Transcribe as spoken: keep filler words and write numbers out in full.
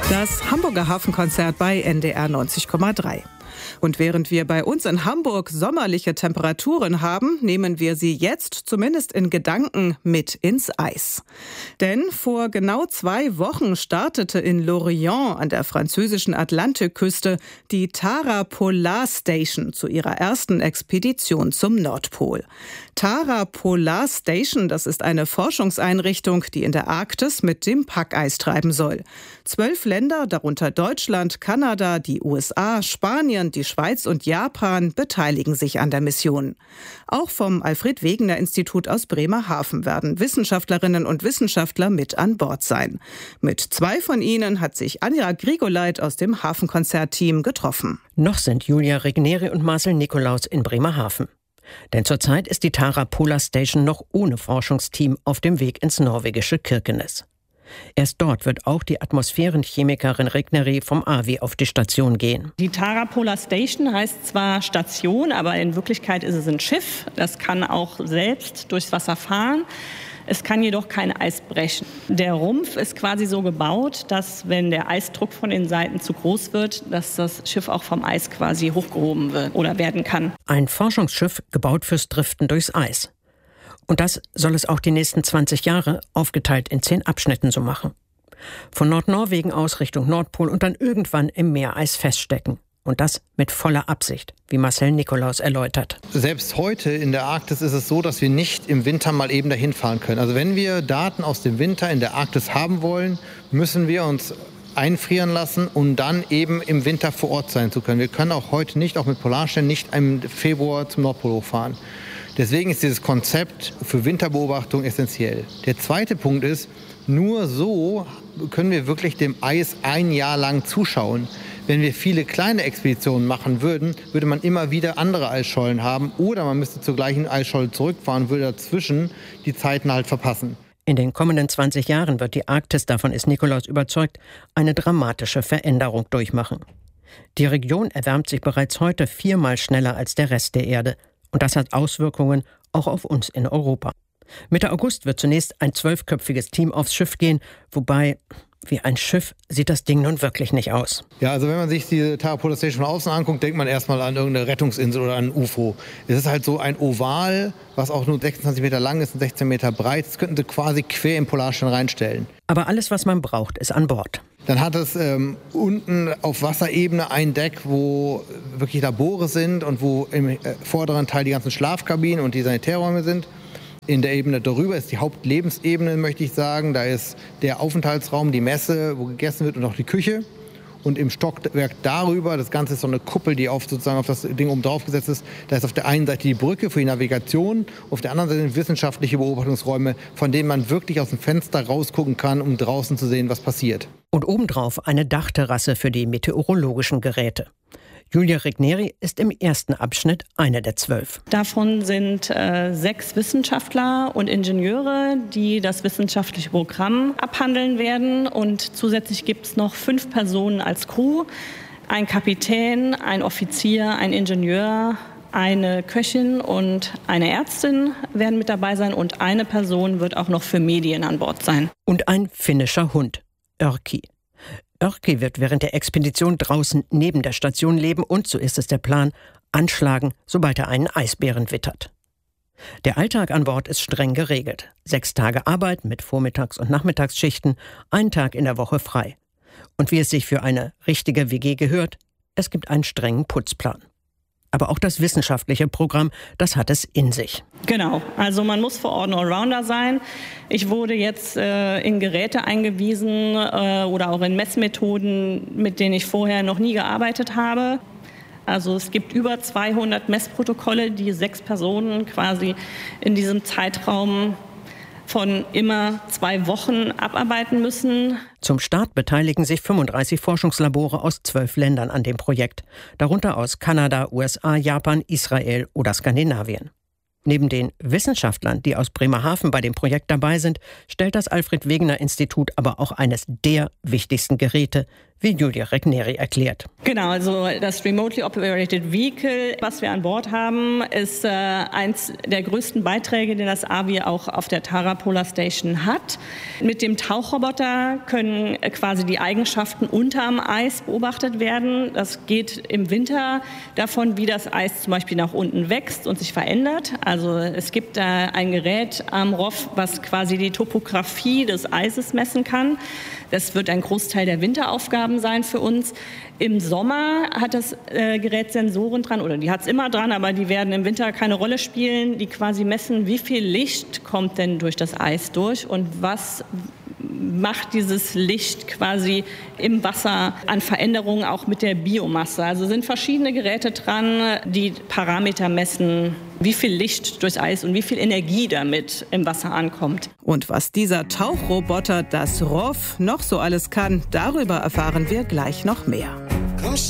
Das Hamburger Hafenkonzert bei N D R neunzig Komma drei. Und während wir bei uns in Hamburg sommerliche Temperaturen haben, nehmen wir sie jetzt zumindest in Gedanken mit ins Eis. Denn vor genau zwei Wochen startete in Lorient an der französischen Atlantikküste die Tara Polar Station zu ihrer ersten Expedition zum Nordpol. Tara Polar Station, das ist eine Forschungseinrichtung, die in der Arktis mit dem Packeis treiben soll. Zwölf Länder, darunter Deutschland, Kanada, die U S A, Spanien, die Schweiz und Japan beteiligen sich an der Mission. Auch vom Alfred-Wegener-Institut aus Bremerhaven werden Wissenschaftlerinnen und Wissenschaftler mit an Bord sein. Mit zwei von ihnen hat sich Anja Grigoleit aus dem Hafenkonzertteam getroffen. Noch sind Julia Regneri und Marcel Nikolaus in Bremerhaven. Denn zurzeit ist die Tara Polar Station noch ohne Forschungsteam auf dem Weg ins norwegische Kirkenes. Erst dort wird auch die Atmosphärenchemikerin Regneri vom A W I auf die Station gehen. Die Tara Polar Station heißt zwar Station, aber in Wirklichkeit ist es ein Schiff. Das kann auch selbst durchs Wasser fahren. Es kann jedoch kein Eis brechen. Der Rumpf ist quasi so gebaut, dass, wenn der Eisdruck von den Seiten zu groß wird, dass das Schiff auch vom Eis quasi hochgehoben wird oder werden kann. Ein Forschungsschiff gebaut fürs Driften durchs Eis. Und das soll es auch die nächsten zwanzig Jahre aufgeteilt in zehn Abschnitten so machen. Von Nordnorwegen aus Richtung Nordpol und dann irgendwann im Meereis feststecken. Und das mit voller Absicht, wie Marcel Nikolaus erläutert. Selbst heute in der Arktis ist es so, dass wir nicht im Winter mal eben dahin fahren können. Also wenn wir Daten aus dem Winter in der Arktis haben wollen, müssen wir uns einfrieren lassen, um dann eben im Winter vor Ort sein zu können. Wir können auch heute nicht, auch mit Polarstern, nicht im Februar zum Nordpol hochfahren. Deswegen ist dieses Konzept für Winterbeobachtung essentiell. Der zweite Punkt ist, nur so können wir wirklich dem Eis ein Jahr lang zuschauen. Wenn wir viele kleine Expeditionen machen würden, würde man immer wieder andere Eisschollen haben oder man müsste zur gleichen Eisscholle zurückfahren und würde dazwischen die Zeiten halt verpassen. In den kommenden zwanzig Jahren wird die Arktis, davon ist Nikolaus überzeugt, eine dramatische Veränderung durchmachen. Die Region erwärmt sich bereits heute viermal schneller als der Rest der Erde. Und das hat Auswirkungen auch auf uns in Europa. Mitte August wird zunächst ein zwölfköpfiges Team aufs Schiff gehen, wobei, wie ein Schiff sieht das Ding nun wirklich nicht aus. Ja, also wenn man sich die Tara Polar Station von außen anguckt, denkt man erstmal an irgendeine Rettungsinsel oder an ein U F O. Es ist halt so ein Oval, was auch nur sechsundzwanzig Meter lang ist und sechzehn Meter breit. Das könnten sie quasi quer im Polarstern reinstellen. Aber alles, was man braucht, ist an Bord. Dann hat es ähm, unten auf Wasserebene ein Deck, wo wirklich Labore sind und wo im äh, vorderen Teil die ganzen Schlafkabinen und die Sanitärräume sind. In der Ebene darüber ist die Hauptlebensebene, möchte ich sagen. Da ist der Aufenthaltsraum, die Messe, wo gegessen wird und auch die Küche. Und im Stockwerk darüber, das Ganze ist so eine Kuppel, die auf, sozusagen auf das Ding oben drauf gesetzt ist. Da ist auf der einen Seite die Brücke für die Navigation, auf der anderen Seite wissenschaftliche Beobachtungsräume, von denen man wirklich aus dem Fenster rausgucken kann, um draußen zu sehen, was passiert. Und obendrauf eine Dachterrasse für die meteorologischen Geräte. Julia Regneri ist im ersten Abschnitt eine der zwölf. Davon sind äh, sechs Wissenschaftler und Ingenieure, die das wissenschaftliche Programm abhandeln werden. Und zusätzlich gibt es noch fünf Personen als Crew. Ein Kapitän, ein Offizier, ein Ingenieur, eine Köchin und eine Ärztin werden mit dabei sein. Und eine Person wird auch noch für Medien an Bord sein. Und ein finnischer Hund, Yrki. Yrki wird während der Expedition draußen neben der Station leben und, so ist es der Plan, anschlagen, sobald er einen Eisbären wittert. Der Alltag an Bord ist streng geregelt. Sechs Tage Arbeit mit Vormittags- und Nachmittagsschichten, ein Tag in der Woche frei. Und wie es sich für eine richtige W G gehört, es gibt einen strengen Putzplan. Aber auch das wissenschaftliche Programm, das hat es in sich. Genau, also man muss vor Ort ein Allrounder sein. Ich wurde jetzt äh, in Geräte eingewiesen äh, oder auch in Messmethoden, mit denen ich vorher noch nie gearbeitet habe. Also es gibt über zweihundert Messprotokolle, die sechs Personen quasi in diesem Zeitraum von immer zwei Wochen abarbeiten müssen. Zum Start beteiligen sich fünfunddreißig Forschungslabore aus zwölf Ländern an dem Projekt, darunter aus Kanada, U S A, Japan, Israel oder Skandinavien. Neben den Wissenschaftlern, die aus Bremerhaven bei dem Projekt dabei sind, stellt das Alfred-Wegener-Institut aber auch eines der wichtigsten Geräte, wie Julia Regneri erklärt. Genau, also das Remotely Operated Vehicle, was wir an Bord haben, ist äh, eins der größten Beiträge, den das A V I auch auf der Tara Polar Station hat. Mit dem Tauchroboter können quasi die Eigenschaften unterm Eis beobachtet werden. Das geht im Winter davon, wie das Eis zum Beispiel nach unten wächst und sich verändert. Also es gibt da ein Gerät am R O F, was quasi die Topografie des Eises messen kann. Das wird ein Großteil der Winteraufgaben sein für uns. Im Sommer hat das äh, Gerät Sensoren dran, oder die hat es immer dran, aber die werden im Winter keine Rolle spielen, die quasi messen, wie viel Licht kommt denn durch das Eis durch und was macht dieses Licht quasi im Wasser an Veränderungen auch mit der Biomasse. Also sind verschiedene Geräte dran, die Parameter messen, wie viel Licht durchs Eis und wie viel Energie damit im Wasser ankommt. Und was dieser Tauchroboter, das R O F, noch so alles kann, darüber erfahren wir gleich noch mehr.